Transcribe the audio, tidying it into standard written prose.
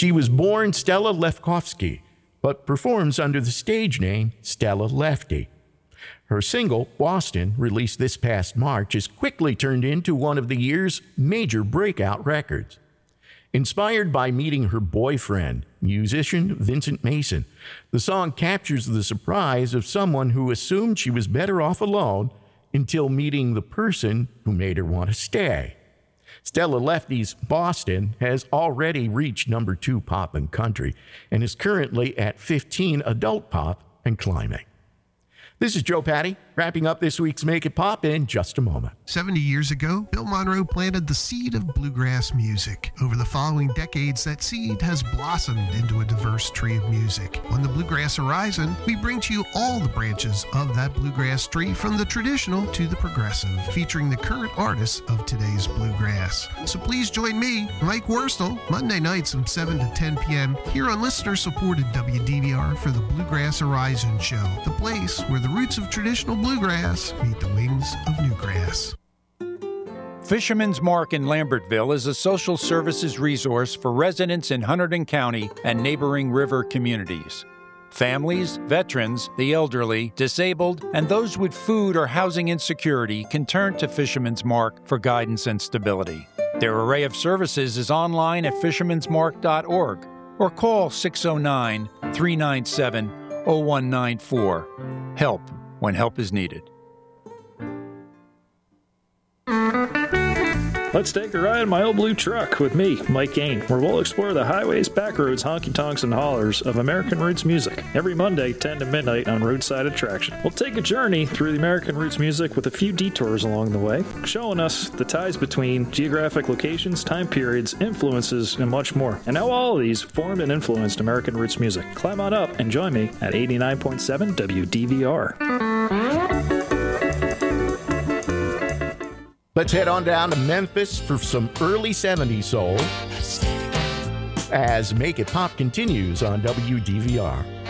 She was born Stella Lefkowski, but performs under the stage name Stella Lefty. Her single, Boston, released this past March, has quickly turned into one of the year's major breakout records. Inspired by meeting her boyfriend, musician Vincent Mason, the song captures the surprise of someone who assumed she was better off alone until meeting the person who made her want to stay. Stella Lefty's Boston has already reached number 2 pop and country and is currently at 15 adult pop and climbing. This is Joe Patty, wrapping up this week's Make It Pop in just a moment. 70 years ago, Bill Monroe planted the seed of bluegrass music. Over the following decades, that seed has blossomed into a diverse tree of music. On the Bluegrass Horizon, we bring to you all the branches of that bluegrass tree, from the traditional to the progressive, featuring the current artists of today's bluegrass. So please join me, Mike Worstel, Monday nights from 7 to 10 p.m. here on listener-supported WDVR for the Bluegrass Horizon Show, the place where the roots of traditional bluegrass meet the wings of newgrass. Fisherman's Mark in Lambertville is a social services resource for residents in Hunterdon County and neighboring river communities. Families, veterans, the elderly, disabled, and those with food or housing insecurity can turn to Fisherman's Mark for guidance and stability. Their array of services is online at fishermansmark.org or call 609-397-0194. Help when help is needed. Let's take a ride in my old blue truck with me, Mike Gain, where we'll explore the highways, back roads, honky-tonks, and hollers of American Roots music. Every Monday, 10 to midnight on Roadside Attraction. We'll take a journey through the American Roots music with a few detours along the way, showing us the ties between geographic locations, time periods, influences, and much more, and how all of these formed and influenced American Roots music. Climb on up and join me at 89.7 WDVR. Let's head on down to Memphis for some early 70s soul as Make It Pop continues on WDVR.